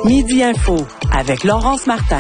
Midi Info avec Laurence Martin.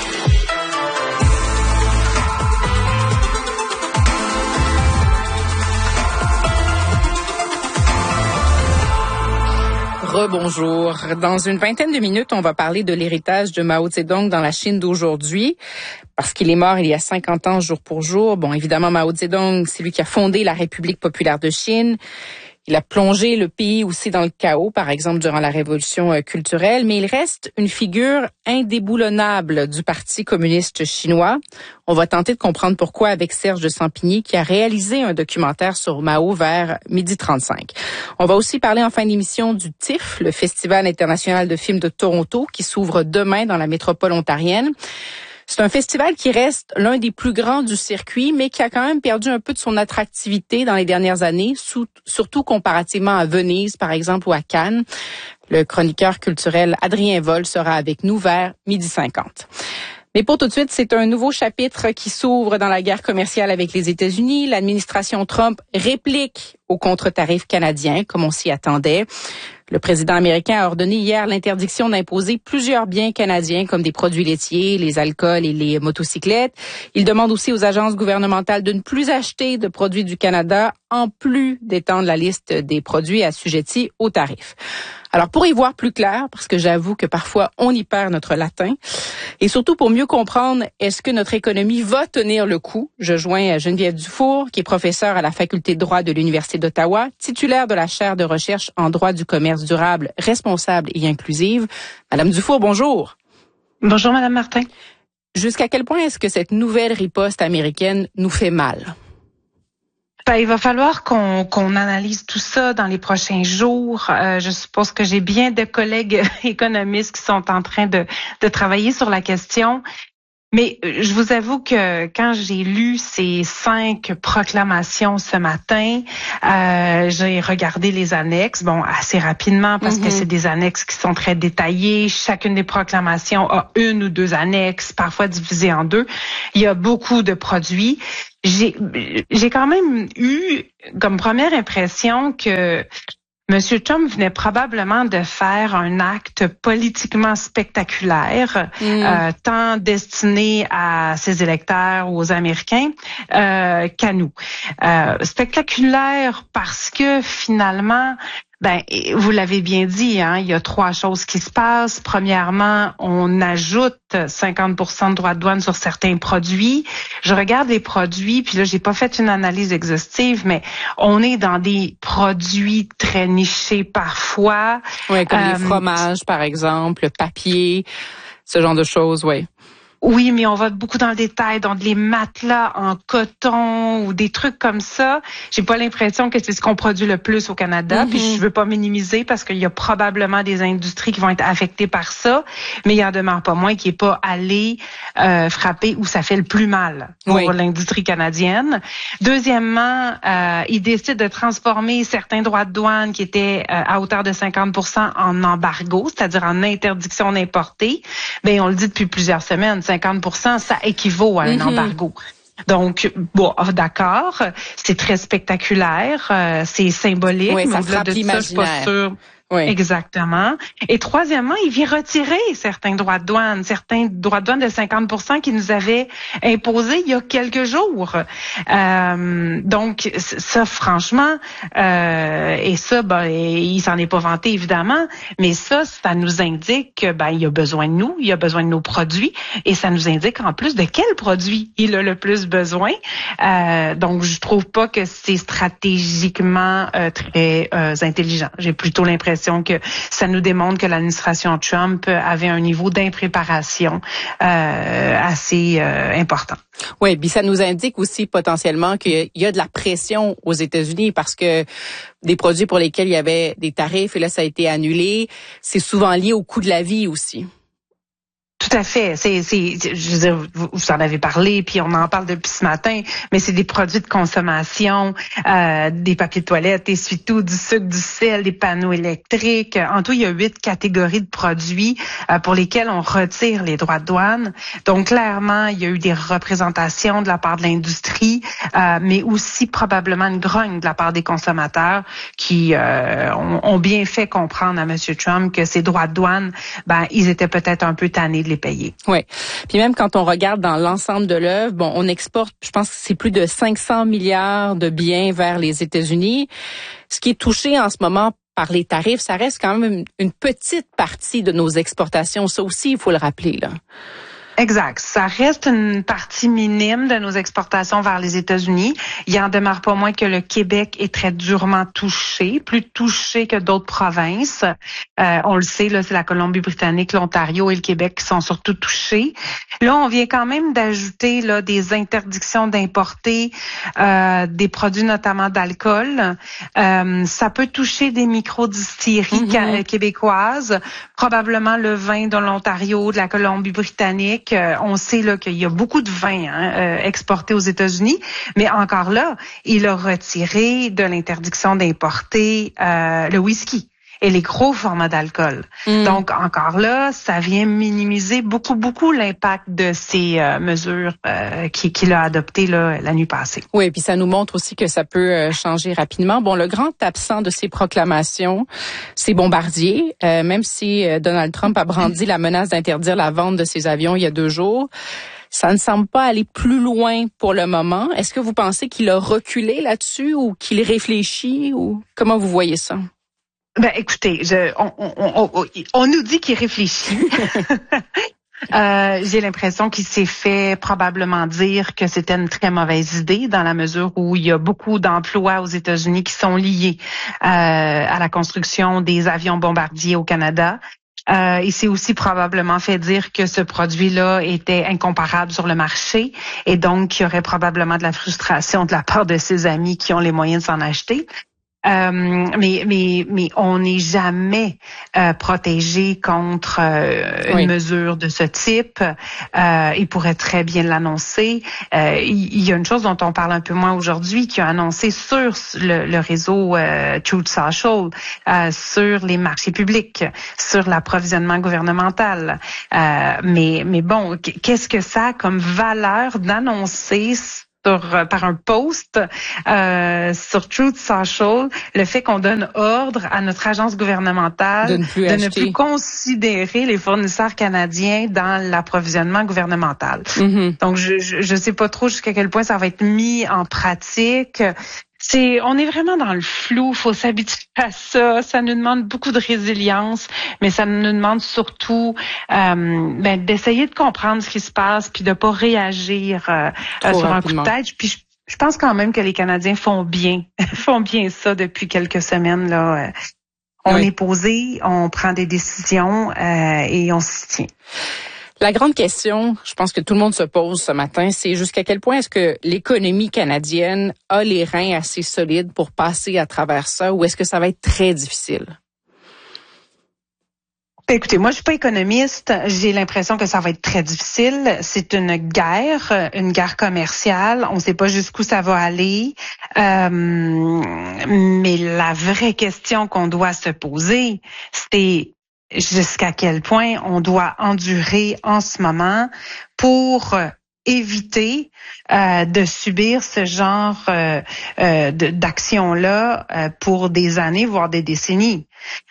Rebonjour. Dans une vingtaine de minutes, on va parler de l'héritage de Mao Zedong dans la Chine d'aujourd'hui, parce qu'il est mort il y a 50 ans jour pour jour. Bon, évidemment, Mao Zedong, c'est lui qui a fondé la République populaire de Chine. Il a plongé le pays aussi dans le chaos, par exemple, durant la révolution culturelle, mais il reste une figure indéboulonnable du Parti communiste chinois. On va tenter de comprendre pourquoi avec Serge de Sampigny, qui a réalisé un documentaire sur Mao vers 12h35. On va aussi parler en fin d'émission du TIFF, le Festival international de films de Toronto, qui s'ouvre demain dans la métropole ontarienne. C'est un festival qui reste l'un des plus grands du circuit, mais qui a quand même perdu un peu de son attractivité dans les dernières années, surtout comparativement à Venise, par exemple, ou à Cannes. Le chroniqueur culturel Adrien Vol sera avec nous vers 12h50. Mais pour tout de suite, c'est un nouveau chapitre qui s'ouvre dans la guerre commerciale avec les États-Unis. L'administration Trump réplique aux contre-tarifs canadiens, comme on s'y attendait. Le président américain a ordonné hier l'interdiction d'imposer plusieurs biens canadiens comme des produits laitiers, les alcools et les motocyclettes. Il demande aussi aux agences gouvernementales de ne plus acheter de produits du Canada, en plus d'étendre la liste des produits assujettis aux tarifs. Alors, pour y voir plus clair, parce que j'avoue que parfois on y perd notre latin, et surtout pour mieux comprendre est-ce que notre économie va tenir le coup, je joins Geneviève Dufour, qui est professeure à la faculté de droit de l'Université d'Ottawa, titulaire de la chaire de recherche en droit du commerce durable, responsable et inclusive. Madame Dufour, bonjour. Bonjour, Madame Martin. Jusqu'à quel point est-ce que cette nouvelle riposte américaine nous fait mal? Il va falloir qu'on analyse tout ça dans les prochains jours. Je suppose que j'ai bien de collègues économistes qui sont en train de travailler sur la question. Mais je vous avoue que quand j'ai lu ces 5 proclamations ce matin, j'ai regardé les annexes, assez rapidement parce que c'est des annexes qui sont très détaillées. Chacune des proclamations a 1 ou 2 annexes, parfois divisées en 2. Il y a beaucoup de produits. J'ai quand même eu comme première impression que M. Trump venait probablement de faire un acte politiquement spectaculaire, tant destiné à ses électeurs ou aux Américains qu'à nous. Spectaculaire parce que finalement, vous l'avez bien dit, il y a 3 choses qui se passent. Premièrement, on ajoute 50% de droits de douane sur certains produits. Je regarde les produits, puis là, j'ai pas fait une analyse exhaustive, mais on est dans des produits très nichés parfois. Oui, comme les fromages, par exemple, le papier, ce genre de choses, oui. Oui, mais on va beaucoup dans le détail, dans des matelas en coton ou des trucs comme ça. J'ai pas l'impression que c'est ce qu'on produit le plus au Canada. Puis je veux pas minimiser parce qu'il y a probablement des industries qui vont être affectées par ça, mais il y en demeure pas moins qui est pas allé frapper où ça fait le plus mal pour l'industrie canadienne. Deuxièmement, il décide de transformer certains droits de douane qui étaient à hauteur de 50% en embargo, c'est-à-dire en interdiction d'importer. On le dit depuis plusieurs semaines. 50%, ça équivaut à un embargo. Donc, d'accord, c'est très spectaculaire, c'est symbolique. Oui, ça mais frappe l'imaginaire. Je suis pas sûre. Oui. Exactement. Et troisièmement, il vient retirer certains droits de douane de 50% qu'il nous avait imposés il y a quelques jours. Donc, ça, franchement, et ça, il s'en est pas vanté, évidemment, mais ça nous indique que, il a besoin de nous, il a besoin de nos produits, et ça nous indique en plus de quels produits il a le plus besoin. Donc, je trouve pas que c'est stratégiquement très intelligent. J'ai plutôt l'impression que ça nous démontre que l'administration Trump avait un niveau d'impréparation assez important. Oui, puis ça nous indique aussi potentiellement qu'il y a de la pression aux États-Unis parce que des produits pour lesquels il y avait des tarifs et là ça a été annulé, c'est souvent lié au coût de la vie aussi. Tout Tout à fait. Je veux dire, vous en avez parlé, puis on en parle depuis ce matin, mais c'est des produits de consommation, des papiers de toilette, des essuie-tout, du sucre, du sel, des panneaux électriques. En tout, il y a 8 catégories de produits pour lesquels on retire les droits de douane. Donc, clairement, il y a eu des représentations de la part de l'industrie, mais aussi probablement une grogne de la part des consommateurs qui ont bien fait comprendre à M. Trump que ces droits de douane, ils étaient peut-être un peu tannés de les payer. Oui. Puis même quand on regarde dans l'ensemble de l'œuvre, on exporte, je pense que c'est plus de 500 milliards de biens vers les États-Unis. Ce qui est touché en ce moment par les tarifs, ça reste quand même une petite partie de nos exportations. Ça aussi, il faut le rappeler, là. Exact. Ça reste une partie minime de nos exportations vers les États-Unis. Il en demeure pas moins que le Québec est très durement touché, plus touché que d'autres provinces. On le sait, là, c'est la Colombie-Britannique, l'Ontario et le Québec qui sont surtout touchés. Là, on vient quand même d'ajouter là des interdictions d'importer des produits notamment d'alcool. Ça peut toucher des micro-distilleries québécoises, probablement le vin de l'Ontario, de la Colombie-Britannique. On sait là qu'il y a beaucoup de vin exporté aux États-Unis, mais encore là, il a retiré de l'interdiction d'importer le whisky et les gros formats d'alcool. Donc, encore là, ça vient minimiser beaucoup l'impact de ces mesures qu'il a adoptées là, la nuit passée. Oui, puis ça nous montre aussi que ça peut changer rapidement. Bon, le grand absent de ces proclamations, c'est Bombardier. Même si Donald Trump a brandi la menace d'interdire la vente de ses avions il y a 2 jours, ça ne semble pas aller plus loin pour le moment. Est-ce que vous pensez qu'il a reculé là-dessus ou qu'il réfléchit ou comment vous voyez ça? Écoutez, on nous dit qu'il réfléchit. J'ai l'impression qu'il s'est fait probablement dire que c'était une très mauvaise idée dans la mesure où il y a beaucoup d'emplois aux États-Unis qui sont liés à la construction des avions bombardiers au Canada. Il s'est aussi probablement fait dire que ce produit-là était incomparable sur le marché et donc qu'il y aurait probablement de la frustration de la part de ses amis qui ont les moyens de s'en acheter. Mais on n'est jamais protégé contre une mesure de ce type. Il pourrait très bien l'annoncer. Il y a une chose dont on parle un peu moins aujourd'hui, qui a annoncé sur le réseau Truth Social, sur les marchés publics, sur l'approvisionnement gouvernemental. Mais bon, qu'est-ce que ça a comme valeur d'annoncer par un post sur Truth Social, le fait qu'on donne ordre à notre agence gouvernementale de ne plus considérer les fournisseurs canadiens dans l'approvisionnement gouvernemental. Donc, je sais pas trop jusqu'à quel point ça va être mis en pratique. On est vraiment dans le flou, faut s'habituer à ça. Ça nous demande beaucoup de résilience, mais ça nous demande surtout d'essayer de comprendre ce qui se passe, puis de pas réagir sur un coup de tête. Puis je pense quand même que les Canadiens font bien ça depuis quelques semaines là. On est posé, on prend des décisions et on s'y tient. La grande question, je pense que tout le monde se pose ce matin, c'est jusqu'à quel point est-ce que l'économie canadienne a les reins assez solides pour passer à travers ça ou est-ce que ça va être très difficile? Écoutez, moi, je suis pas économiste. J'ai l'impression que ça va être très difficile. C'est une guerre commerciale. On ne sait pas jusqu'où ça va aller. Mais la vraie question qu'on doit se poser, c'est jusqu'à quel point on doit endurer en ce moment pour éviter de subir ce genre d'action-là pour des années, voire des décennies.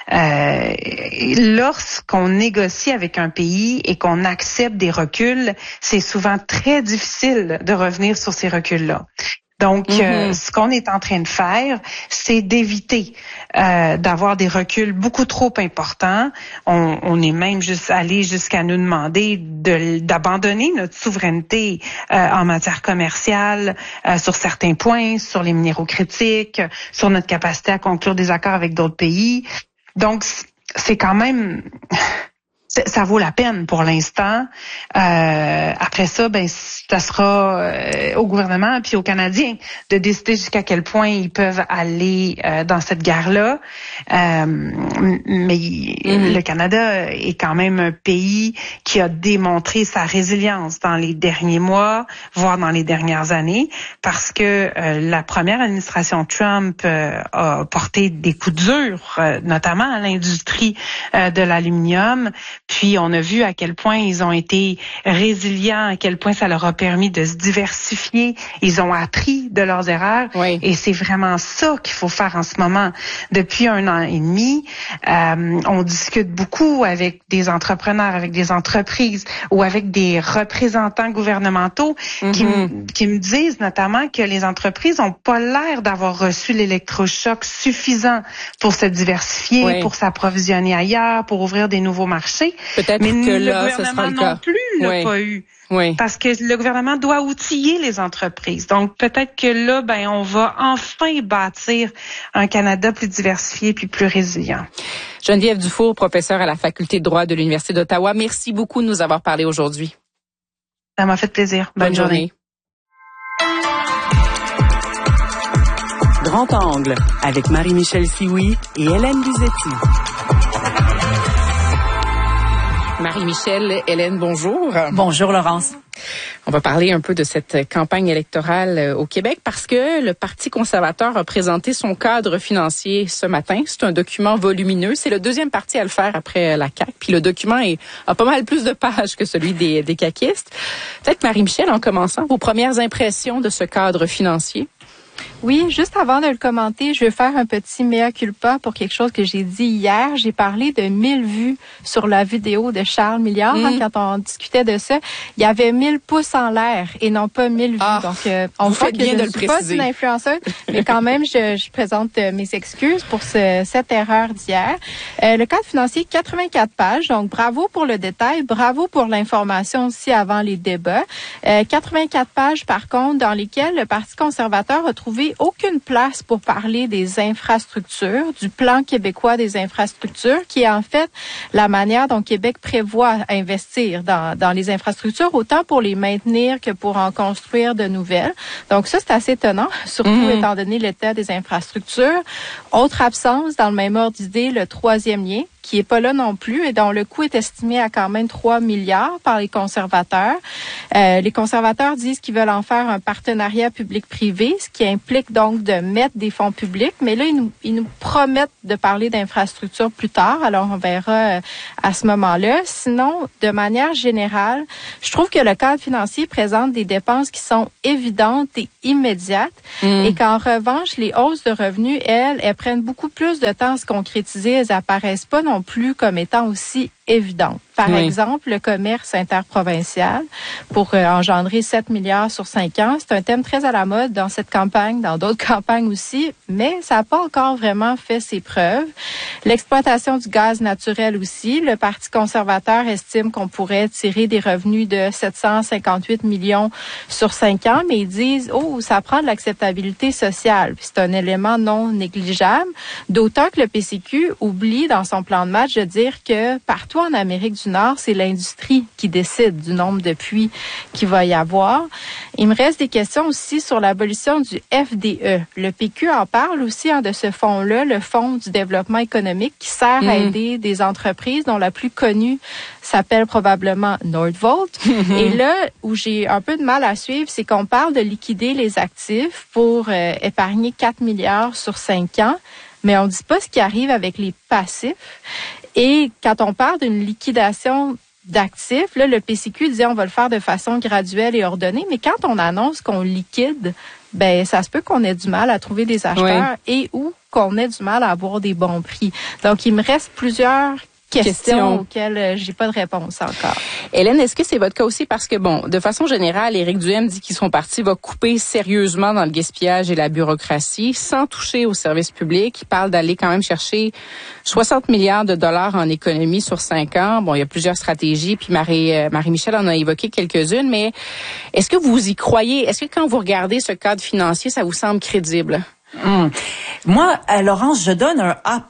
Lorsqu'on négocie avec un pays et qu'on accepte des reculs, c'est souvent très difficile de revenir sur ces reculs-là. Donc, ce qu'on est en train de faire, c'est d'éviter d'avoir des reculs beaucoup trop importants. On est même juste allé jusqu'à nous demander d'abandonner notre souveraineté en matière commerciale sur certains points, sur les minéraux critiques, sur notre capacité à conclure des accords avec d'autres pays. Donc, c'est quand même ça vaut la peine pour l'instant. Après ça, ça sera au gouvernement puis aux Canadiens de décider jusqu'à quel point ils peuvent aller dans cette guerre-là. Mais le Canada est quand même un pays qui a démontré sa résilience dans les derniers mois, voire dans les dernières années, parce que la première administration Trump a porté des coups durs, notamment à l'industrie de l'aluminium. Puis on a vu à quel point ils ont été résilients, à quel point ça leur a permis de se diversifier. Ils ont appris de leurs erreurs. Oui. Et c'est vraiment ça qu'il faut faire en ce moment. Depuis 1 an et demi, on discute beaucoup avec des entrepreneurs, avec des entreprises ou avec des représentants gouvernementaux qui me disent notamment que les entreprises n'ont pas l'air d'avoir reçu l'électrochoc suffisant pour se diversifier, pour s'approvisionner ailleurs, pour ouvrir des nouveaux marchés. Peut-être mais que le là, gouvernement ce sera le non cas. plus l'a pas eu. Oui. Parce que le gouvernement doit outiller les entreprises. Donc, peut-être que là, on va enfin bâtir un Canada plus diversifié puis plus résilient. Geneviève Dufour, professeure à la Faculté de droit de l'Université d'Ottawa. Merci beaucoup de nous avoir parlé aujourd'hui. Ça m'a fait plaisir. Bonne journée. Grand angle avec Marie-Michel Sioui et Hélène Buzetti. Marie-Michel, Hélène, bonjour. Bonjour, Laurence. On va parler un peu de cette campagne électorale au Québec parce que le Parti conservateur a présenté son cadre financier ce matin. C'est un document volumineux. C'est le deuxième parti à le faire après la CAQ. Puis le document a pas mal plus de pages que celui des caquistes. Peut-être, Marie-Michel, en commençant, vos premières impressions de ce cadre financier? Oui, juste avant de le commenter, je vais faire un petit mea culpa pour quelque chose que j'ai dit hier. J'ai parlé de 1000 vues sur la vidéo de Charles Milliard quand on discutait de ça. Il y avait 1000 pouces en l'air et non pas 1000 vues. Donc, on voit que je ne suis pas une influenceuse, mais quand même, je présente mes excuses pour cette erreur d'hier. Le cadre financier, 84 pages. Donc, bravo pour le détail. Bravo pour l'information aussi avant les débats. 84 pages, par contre, dans lesquelles le Parti conservateur a trouvé aucune place pour parler des infrastructures, du plan québécois des infrastructures, qui est en fait la manière dont Québec prévoit investir dans les infrastructures, autant pour les maintenir que pour en construire de nouvelles. Donc ça, c'est assez étonnant, surtout étant donné l'état des infrastructures. Autre absence, dans le même ordre d'idée, le troisième lien, qui est pas là non plus et dont le coût est estimé à quand même 3 milliards par les conservateurs. Les conservateurs disent qu'ils veulent en faire un partenariat public-privé, ce qui implique donc de mettre des fonds publics. Mais là, ils nous promettent de parler d'infrastructures plus tard. Alors, on verra à ce moment-là. Sinon, de manière générale, je trouve que le cadre financier présente des dépenses qui sont évidentes et immédiates et qu'en revanche, les hausses de revenus, elles prennent beaucoup plus de temps à se concrétiser. Elles apparaissent pas non plus comme étant aussi évidentes. Par exemple, le commerce interprovincial pour engendrer 7 milliards sur 5 ans. C'est un thème très à la mode dans cette campagne, dans d'autres campagnes aussi, mais ça n'a pas encore vraiment fait ses preuves. L'exploitation du gaz naturel aussi. Le Parti conservateur estime qu'on pourrait tirer des revenus de 758 millions sur 5 ans, mais ils disent, ça prend de l'acceptabilité sociale. Puis c'est un élément non négligeable, d'autant que le PCQ oublie dans son plan de match de dire que partout en Amérique du Nord, c'est l'industrie qui décide du nombre de puits qu'il va y avoir. Il me reste des questions aussi sur l'abolition du FDE. Le PQ en parle aussi de ce fonds-là, le Fonds du développement économique, qui sert à aider des entreprises dont la plus connue s'appelle probablement Nordvolt. Et là, où j'ai un peu de mal à suivre, c'est qu'on parle de liquider les actifs pour épargner 4 milliards sur 5 ans. Mais on ne dit pas ce qui arrive avec les passifs. Et quand on parle d'une liquidation d'actifs, là, le PCQ disait on va le faire de façon graduelle et ordonnée. Mais quand on annonce qu'on liquide, ça se peut qu'on ait du mal à trouver des acheteurs et ou qu'on ait du mal à avoir des bons prix. Donc, il me reste plusieurs questions auxquelles j'ai pas de réponse encore. Hélène, est-ce que c'est votre cas aussi? Parce que, de façon générale, Éric Duhaime dit qu'ils sont partis, va couper sérieusement dans le gaspillage et la bureaucratie, sans toucher aux services publics. Il parle d'aller quand même chercher 60 milliards de dollars en économie sur 5 ans. Il y a plusieurs stratégies, puis Marie-Michel en a évoqué quelques-unes, mais est-ce que vous y croyez? Est-ce que quand vous regardez ce cadre financier, ça vous semble crédible? Moi, Laurence, je donne un A+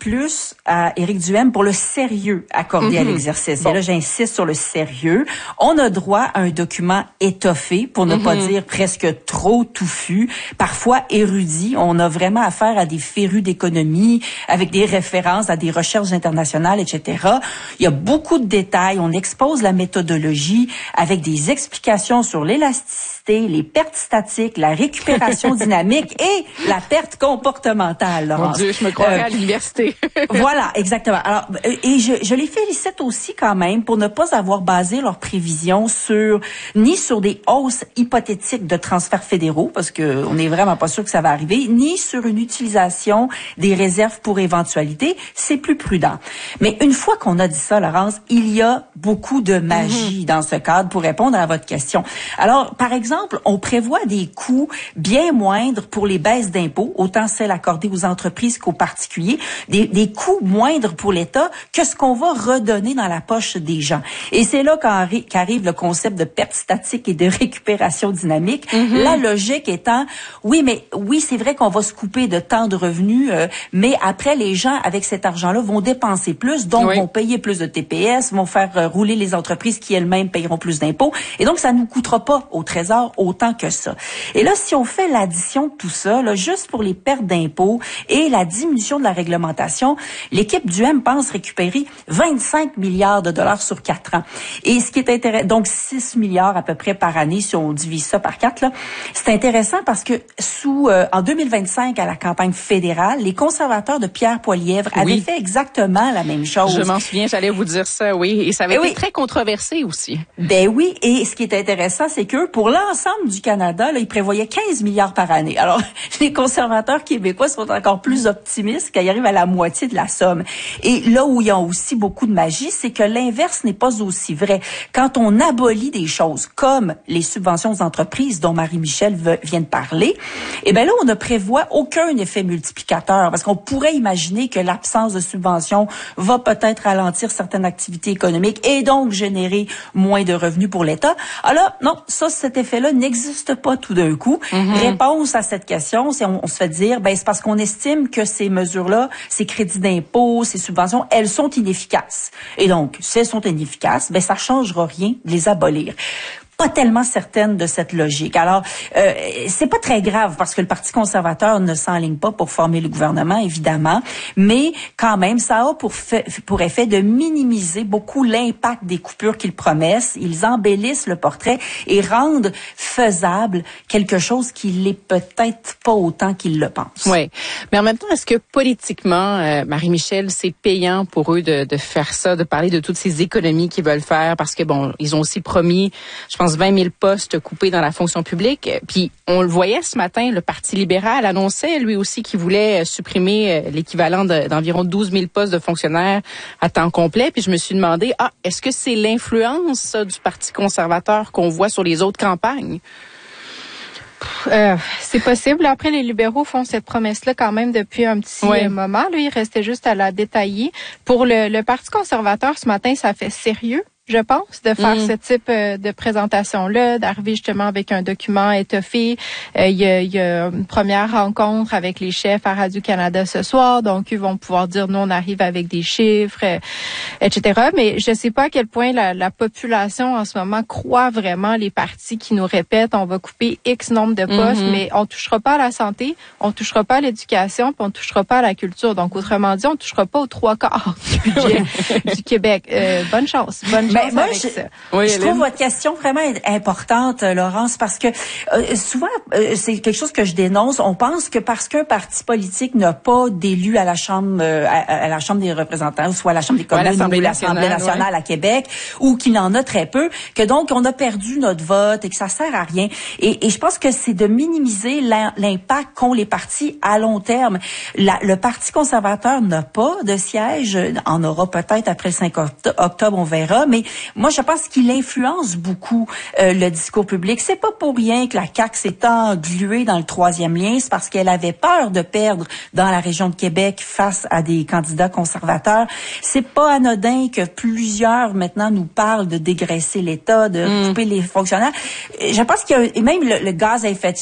à Éric Duhaime pour le sérieux accordé à l'exercice. Et là, j'insiste sur le sérieux. On a droit à un document étoffé, pour ne pas dire presque trop touffu, parfois érudit. On a vraiment affaire à des férus d'économie, avec des références à des recherches internationales, etc. Il y a beaucoup de détails. On expose la méthodologie avec des explications sur l'élasticité, les pertes statiques, la récupération dynamique et la perte comportementale, Laurence. Mon Dieu, je me croirais à l'université. Voilà, exactement. Alors, et je les félicite aussi quand même pour ne pas avoir basé leurs prévisions ni sur des hausses hypothétiques de transferts fédéraux, parce que on n'est vraiment pas sûr que ça va arriver, ni sur une utilisation des réserves pour éventualité. C'est plus prudent. Mais une fois qu'on a dit ça, Laurence, il y a beaucoup de magie dans ce cadre pour répondre à votre question. Alors, par exemple, on prévoit des coûts bien moindres pour les baisses d'impôts, autant celles accordées aux entreprises qu'aux particuliers, des coûts moindres pour l'État que ce qu'on va redonner dans la poche des gens. Et c'est là qu'arrive le concept de perte statique et de récupération dynamique. La logique étant, oui, c'est vrai qu'on va se couper de tant de revenus, mais après, les gens, avec cet argent-là, vont dépenser plus, donc vont payer plus de TPS, vont faire rouler les entreprises qui elles-mêmes payeront plus d'impôts. Et donc, ça ne nous coûtera pas au Trésor autant que ça. Et là, si on fait l'addition de tout ça, là, juste pour les pertes d'impôts et la diminution de la réglementation, l'équipe Duhaime pense récupérer 25 milliards de dollars sur 4 ans. Et ce qui est intéressant, donc 6 milliards à peu près par année, si on divise ça par 4, là, c'est intéressant parce que en 2025, à la campagne fédérale, les conservateurs de Pierre Poilievre avaient fait exactement la même chose. Je m'en souviens, j'allais vous dire ça, oui. Et ça avait été très controversé aussi. Ben oui, et ce qui est intéressant, c'est que pour l'ensemble du Canada, là, ils prévoyaient 15 milliards par année. Alors, les conservateurs québécois sont encore plus optimistes qu'ils arrivent à la moitié de la somme. Et là où il y a aussi beaucoup de magie, c'est que l'inverse n'est pas aussi vrai. Quand on abolit des choses comme les subventions aux entreprises dont Marie-Michel vient de parler, eh ben là, on ne prévoit aucun effet multiplicateur parce qu'on pourrait imaginer que l'absence de subventions va peut-être ralentir certaines activités économiques et donc générer moins de revenus pour l'État. Alors, non, cet effet-là n'existe pas tout d'un coup. Réponse à cette question, c'est on se fait dire, c'est parce qu'on estime que ces mesures-là, ces crédits d'impôt, ces subventions, elles sont inefficaces. Et donc, si elles sont inefficaces, ça changera rien de les abolir. Pas tellement certaine de cette logique. Alors, c'est pas très grave parce que le Parti conservateur ne s'enligne pas pour former le gouvernement, évidemment, mais quand même, ça a pour effet de minimiser beaucoup l'impact des coupures qu'ils promettent. Ils embellissent le portrait et rendent faisable quelque chose qui l'est peut-être pas autant qu'ils le pensent. Oui, mais en même temps, est-ce que politiquement, Marie-Michel, c'est payant pour eux de faire ça, de parler de toutes ces économies qu'ils veulent faire parce que, ils ont aussi promis, je pense, 20 000 postes coupés dans la fonction publique. Puis, on le voyait ce matin, le Parti libéral annonçait, lui aussi, qu'il voulait supprimer l'équivalent d'environ 12 000 postes de fonctionnaires à temps complet. Puis, je me suis demandé, est-ce que c'est l'influence, ça, du Parti conservateur qu'on voit sur les autres campagnes? C'est possible. Après, les libéraux font cette promesse-là quand même depuis un petit moment. Là, il restait juste à la détailler. Pour le Parti conservateur, ce matin, ça fait sérieux, je pense, de faire ce type de présentation-là, d'arriver justement avec un document étoffé. Il y a une première rencontre avec les chefs à Radio-Canada ce soir, donc ils vont pouvoir dire, nous, on arrive avec des chiffres, etc. Mais je sais pas à quel point la population en ce moment croit vraiment les partis qui nous répètent, on va couper X nombre de postes, mais on touchera pas à la santé, on touchera pas à l'éducation, puis on touchera pas à la culture. Donc, autrement dit, on touchera pas aux 3/4 du budget du Québec. Bonne chance. Moi, je trouve votre question vraiment importante, Laurence, parce que souvent, c'est quelque chose que je dénonce. On pense que parce qu'un parti politique n'a pas d'élus à la Chambre à la Chambre des représentants, soit à la Chambre des communes ou l'Assemblée nationale à Québec, ou qu'il en a très peu, que donc on a perdu notre vote et que ça sert à rien. Et je pense que c'est de minimiser l'impact qu'ont les partis à long terme. Le Parti conservateur n'a pas de siège, en aura peut-être après le 5 octobre, on verra, mais moi, je pense qu'il influence beaucoup le discours public. C'est pas pour rien que la CAQ s'est engluée dans le troisième lien. C'est parce qu'elle avait peur de perdre dans la région de Québec face à des candidats conservateurs. C'est pas anodin que plusieurs maintenant nous parlent de dégraisser l'État, de couper les fonctionnaires. Je pense qu'il y a et même le gaz à effet,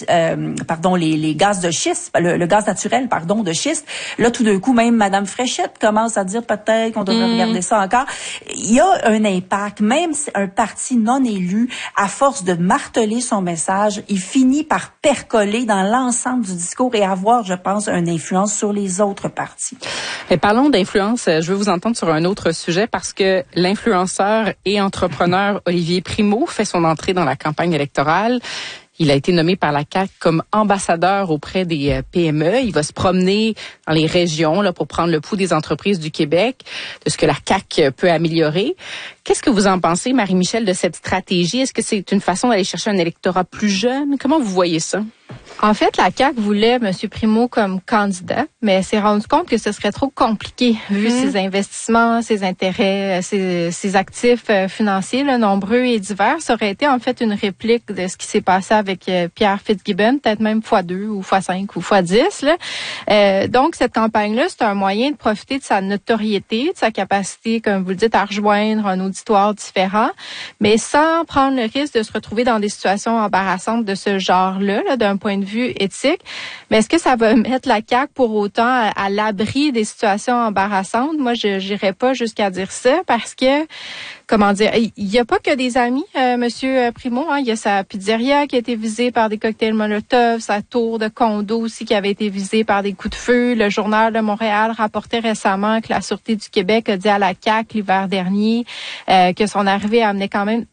les gaz de schiste, le gaz naturel, de schiste. Là, tout d'un coup, même Madame Fréchette commence à dire peut-être qu'on devrait regarder ça encore. Il y a un impact, même si un parti non élu, à force de marteler son message, il finit par percoler dans l'ensemble du discours et avoir, je pense, une influence sur les autres partis. Et parlons d'influence. Je veux vous entendre sur un autre sujet parce que l'influenceur et entrepreneur Olivier Primo fait son entrée dans la campagne électorale. Il a été nommé par la CAQ comme ambassadeur auprès des PME. Il va se promener dans les régions là pour prendre le pouls des entreprises du Québec, de ce que la CAQ peut améliorer. Qu'est-ce que vous en pensez, Marie-Michel, de cette stratégie? Est-ce que c'est une façon d'aller chercher un électorat plus jeune? Comment vous voyez ça? En fait, la CAQ voulait M. Primo comme candidat, mais elle s'est rendue compte que ce serait trop compliqué vu ses investissements, ses intérêts, ses actifs financiers, là, nombreux et divers. Ça aurait été en fait une réplique de ce qui s'est passé avec Pierre Fitzgibbon, peut-être même x2 ou x5 ou x10. Là. Donc, cette campagne-là, c'est un moyen de profiter de sa notoriété, de sa capacité, comme vous le dites, à rejoindre un auditoire différent, mais sans prendre le risque de se retrouver dans des situations embarrassantes de ce genre-là, là, d'un point de vue éthique. Mais est-ce que ça va mettre la CAQ pour autant à l'abri des situations embarrassantes? Moi, je n'irais pas jusqu'à dire ça parce que, comment dire, il n'y a pas que des amis, Monsieur Primo. Hein, il y a sa pizzeria qui a été visée par des cocktails Molotov, sa tour de condo aussi qui avait été visée par des coups de feu. Le Journal de Montréal rapportait récemment que la Sûreté du Québec a dit à la CAQ l'hiver dernier que son arrivée amenait quand même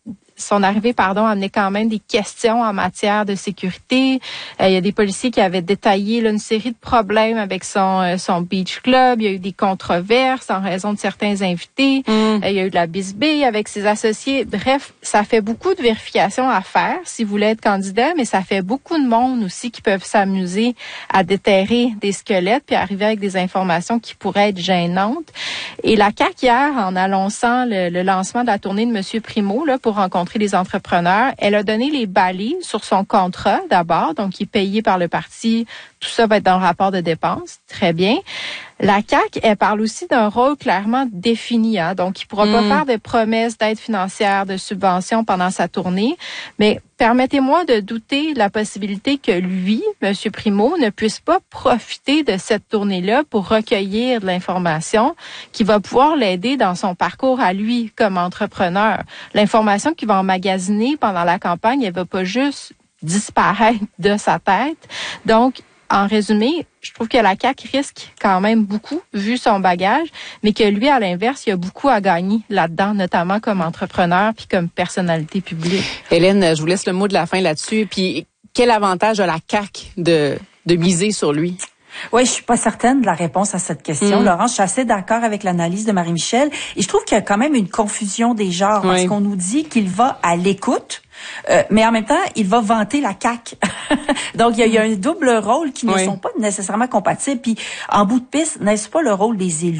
des questions en matière de sécurité. Il y a des policiers qui avaient détaillé là, une série de problèmes avec son beach club. Il y a eu des controverses en raison de certains invités. Il y a eu de la bisbille avec ses associés. Bref, ça fait beaucoup de vérifications à faire si vous voulez être candidat, mais ça fait beaucoup de monde aussi qui peuvent s'amuser à déterrer des squelettes puis arriver avec des informations qui pourraient être gênantes. Et la CAQ hier, en annonçant le lancement de la tournée de M. Primo là, pour rencontrer les entrepreneurs, elle a donné les balises sur son contrat d'abord, donc qui est payé par le parti. Tout ça va être dans le rapport de dépenses. Très bien. La CAQ, elle parle aussi d'un rôle clairement défini. Hein, donc, il ne pourra pas faire de promesses d'aide financière, de subventions pendant sa tournée. Mais permettez-moi de douter de la possibilité que lui, M. Primo, ne puisse pas profiter de cette tournée-là pour recueillir de l'information qui va pouvoir l'aider dans son parcours à lui comme entrepreneur. L'information qu'il va emmagasiner pendant la campagne, elle ne va pas juste disparaître de sa tête. Donc, en résumé, je trouve que la CAQ risque quand même beaucoup, vu son bagage, mais que lui, à l'inverse, il y a beaucoup à gagner là-dedans, notamment comme entrepreneur puis comme personnalité publique. Hélène, je vous laisse le mot de la fin là-dessus. Puis, quel avantage a la CAQ de miser sur lui? Oui, je suis pas certaine de la réponse à cette question. Laurence, je suis assez d'accord avec l'analyse de Marie-Michel. Et je trouve qu'il y a quand même une confusion des genres parce qu'on nous dit qu'il va à l'écoute, mais en même temps, il va vanter la CAQ. Donc, il y a un double rôle qui ne sont pas nécessairement compatibles. Puis, en bout de piste, n'est-ce pas le rôle des élus?